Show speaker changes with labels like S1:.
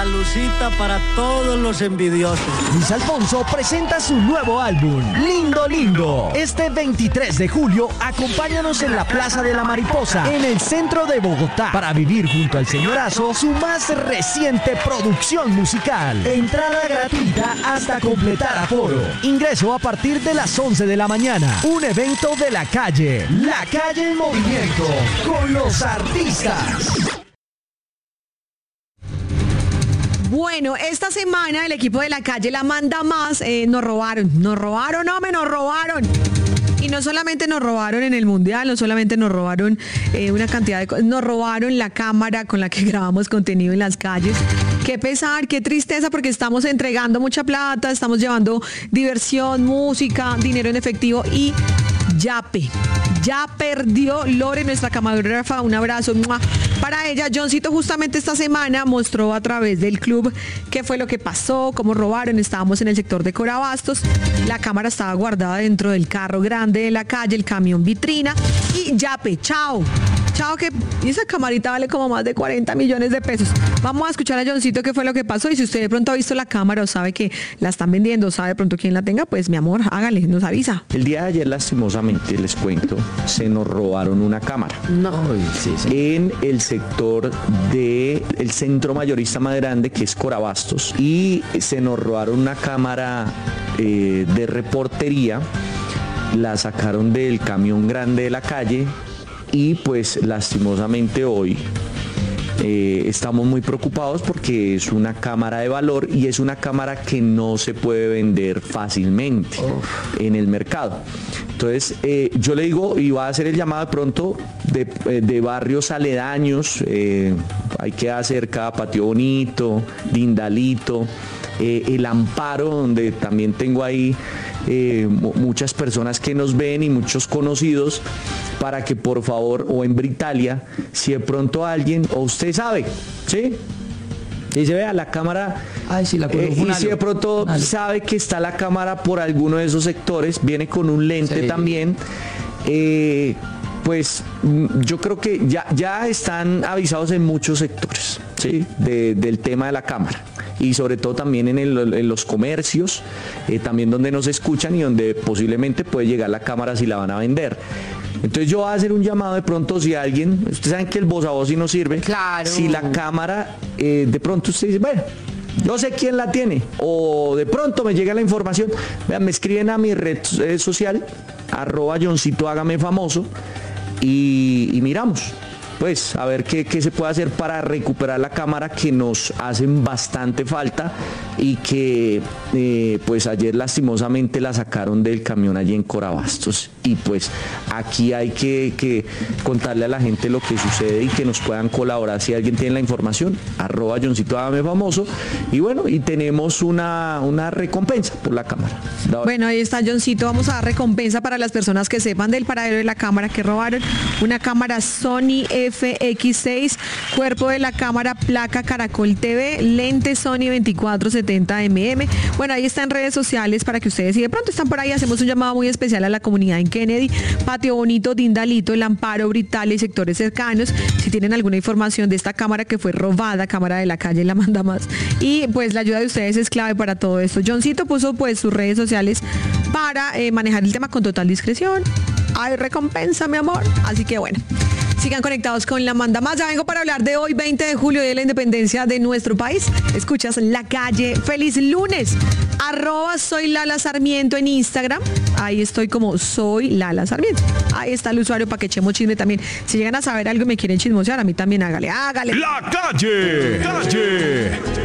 S1: salucita para todos los envidiosos.
S2: Luis Alfonso presenta su nuevo álbum, Lindo Lindo. Este 23 de julio, acompáñanos en la Plaza de la Mariposa, en el centro de Bogotá, para vivir junto al señorazo su más reciente producción musical. Entrada gratuita hasta completar aforo. Ingreso a partir de las 11 de la mañana. Un evento de La Calle en movimiento, con los artistas.
S3: Bueno, esta semana el equipo de La Calle la manda más. Nos robaron. Y no solamente nos robaron en el Mundial, no solamente nos robaron una cantidad de cosas, nos robaron la cámara con la que grabamos contenido en las calles. Qué pesar, qué tristeza, porque estamos entregando mucha plata, estamos llevando diversión, música, dinero en efectivo y ya perdió Lore, nuestra camarógrafa. Un abrazo para ella. Johncito justamente esta semana mostró a través del club qué fue lo que pasó, cómo robaron. Estábamos en el sector de Corabastos, la cámara estaba guardada dentro del carro grande de La Calle, el camión vitrina, y chao, que esa camarita vale como más de 40 millones de pesos. Vamos a escuchar a Johncito qué fue lo que pasó, y si usted de pronto ha visto la cámara o sabe que la están vendiendo, o sabe de pronto quién la tenga, pues mi amor, hágale, nos avisa.
S4: El día de ayer, lastimosamente, les cuento, se nos robaron una cámara.
S1: No, sí.
S4: En el sector del centro mayorista más grande, que es Corabastos, y se nos robaron una cámara de reportería. La sacaron del camión grande de La Calle y pues lastimosamente hoy estamos muy preocupados porque es una cámara de valor y es una cámara que no se puede vender fácilmente en el mercado. Entonces yo le digo, y va a hacer el llamado de pronto de barrios aledaños, hay que hacer cada Patio Bonito, Dindalito, el Amparo, donde también tengo ahí muchas personas que nos ven y muchos conocidos, para que por favor, o en Britalia, si de pronto alguien, o usted sabe, ¿sí? Y se vea la cámara,
S1: y si
S4: de pronto sabe que está la cámara por alguno de esos sectores, viene con un lente también, pues yo creo que ya están avisados en muchos sectores, ¿sí? Del tema de la cámara. Y sobre todo también en los comercios, también donde nos escuchan y donde posiblemente puede llegar la cámara si la van a vender. Entonces yo voy a hacer un llamado de pronto, si alguien, ustedes saben que el voz a voz sí nos sirve,
S3: claro.
S4: Si la cámara, de pronto usted dice, bueno, yo sé quién la tiene, o de pronto me llega la información, vean, me escriben a mi red social, @Johncito hágame famoso, y miramos. Pues a ver qué se puede hacer para recuperar la cámara, que nos hacen bastante falta y que pues ayer lastimosamente la sacaron del camión allí en Corabastos. Y pues aquí hay que contarle a la gente lo que sucede y que nos puedan colaborar si alguien tiene la información, @Johncito hágame famoso. Y bueno, y tenemos una recompensa por la cámara.
S3: Bueno, ahí está Johncito, vamos a dar recompensa para las personas que sepan del paradero de la cámara que robaron. Una cámara Sony FX6, cuerpo de la cámara placa Caracol TV, lente Sony 2470mm. Bueno, ahí está en redes sociales para que ustedes, si de pronto están por ahí, hacemos un llamado muy especial a la comunidad en Kennedy, Patio Bonito, Dindalito, El Amparo, Britalia y sectores cercanos. Si tienen alguna información de esta cámara que fue robada, cámara de La Calle la manda más. Y pues la ayuda de ustedes es clave para todo esto. Johncito puso pues sus redes sociales para manejar el tema con total discreción. Hay recompensa, mi amor. Así que bueno, sigan conectados con La Manda Más. Ya vengo para hablar de hoy, 20 de julio, de la independencia de nuestro país. Escuchas La Calle. ¡Feliz lunes! @soy Lala Sarmiento en Instagram. Ahí estoy como soy Lala Sarmiento. Ahí está el usuario para que echemos chisme también. Si llegan a saber algo y me quieren chismosear, a mí también hágale.
S5: La Calle.